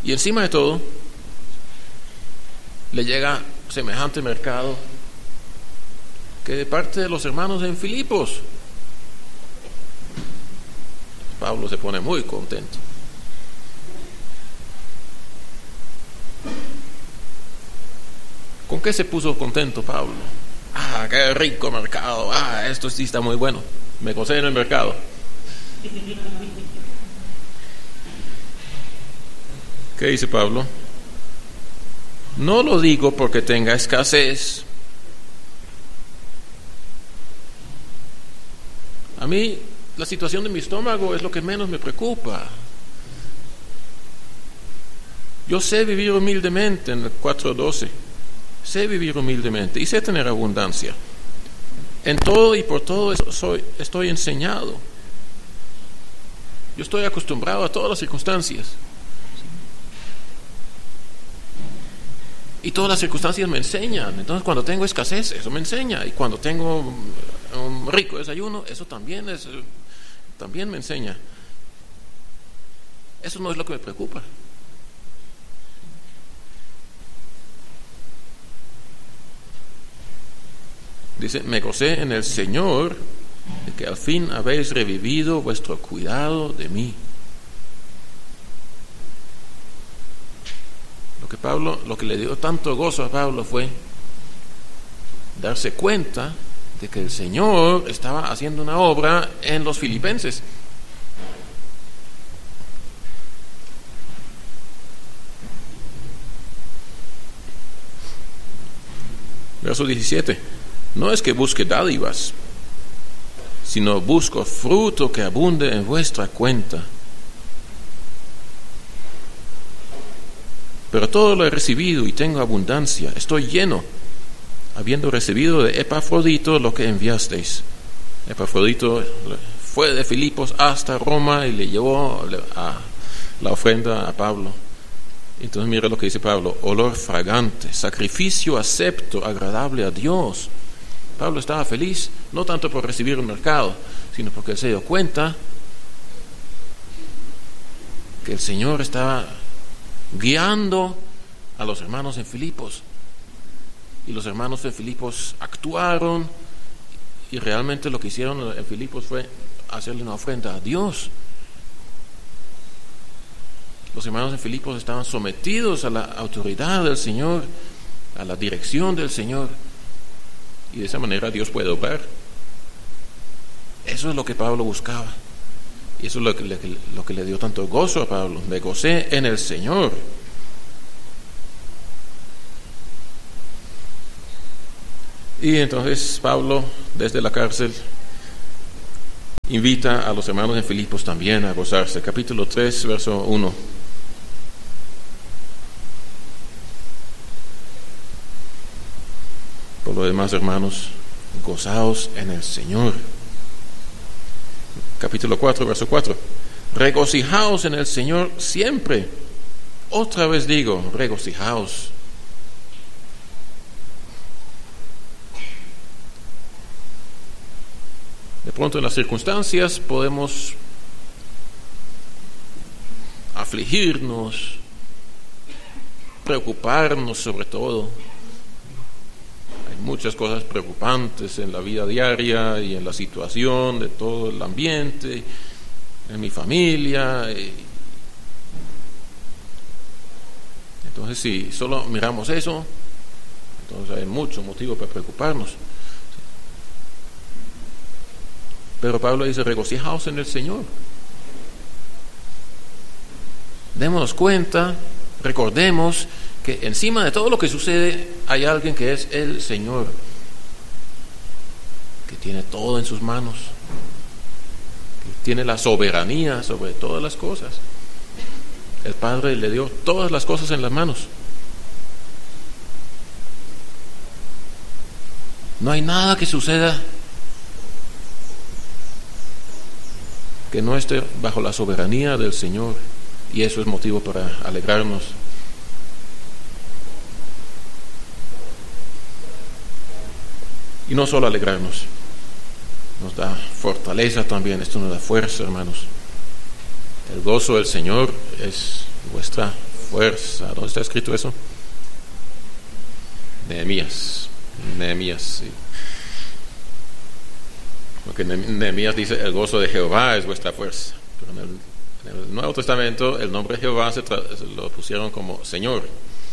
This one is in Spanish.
Y encima de todo, le llega semejante mercado que de parte de los hermanos en Filipos. Pablo se pone muy contento. ¿Con qué se puso contento Pablo? Qué rico mercado. Esto sí está muy bueno. Me gocé en el mercado. ¿Qué dice Pablo? No lo digo porque tenga escasez. A mí la situación de mi estómago es lo que menos me preocupa. Yo sé vivir humildemente en el 4:12. Sé vivir humildemente y sé tener abundancia. En todo y por todo estoy enseñado. Yo estoy acostumbrado a todas las circunstancias. Y todas las circunstancias me enseñan. Entonces cuando tengo escasez, eso me enseña. Y cuando tengo un rico desayuno, eso también me enseña. Eso no es lo que me preocupa. Dice, me gocé en el Señor de que al fin habéis revivido vuestro cuidado de mí. Lo que le dio tanto gozo a Pablo fue darse cuenta de que el Señor estaba haciendo una obra en los filipenses. Verso 17. No es que busque dádivas, sino busco fruto que abunde en vuestra cuenta. Pero todo lo he recibido y tengo abundancia. Estoy lleno, habiendo recibido de Epafrodito lo que enviasteis. Epafrodito fue de Filipos hasta Roma y le llevó a la ofrenda a Pablo. Entonces mira lo que dice Pablo: olor fragante, sacrificio acepto, agradable a Dios. Pablo estaba feliz, no tanto por recibir un mercado, sino porque él se dio cuenta que el Señor estaba guiando a los hermanos en Filipos. Y los hermanos de Filipos actuaron, y realmente lo que hicieron en Filipos fue hacerle una ofrenda a Dios. Los hermanos en Filipos estaban sometidos a la autoridad del Señor, a la dirección del Señor, y de esa manera Dios puede obrar. Eso es lo que Pablo buscaba, y eso es lo que le dio tanto gozo a Pablo. Me gocé en el Señor. Y entonces Pablo, desde la cárcel, invita a los hermanos en Filipos también a gozarse. Capítulo 3, verso 1. Por lo demás, hermanos, gozaos en el Señor. Capítulo 4, verso 4. Regocijaos en el Señor siempre. Otra vez digo, regocijaos. De pronto en las circunstancias podemos afligirnos, preocuparnos sobre todo. Hay muchas cosas preocupantes en la vida diaria y en la situación de todo el ambiente, en mi familia. Entonces, si solo miramos eso, entonces hay mucho motivo para preocuparnos. Pero Pablo dice, regocijaos en el Señor. Démonos cuenta, recordemos que encima de todo lo que sucede hay alguien que es el Señor, que tiene todo en sus manos, que tiene la soberanía sobre todas las cosas. El Padre le dio todas las cosas en las manos. No hay nada que suceda que no esté bajo la soberanía del Señor, y eso es motivo para alegrarnos. Y no solo alegrarnos, nos da fortaleza también. Esto nos da fuerza, hermanos. El gozo del Señor es vuestra fuerza. ¿Dónde está escrito eso? Nehemías, sí. Porque Nehemías dice, el gozo de Jehová es vuestra fuerza. Pero en el Nuevo Testamento el nombre de Jehová lo pusieron como Señor.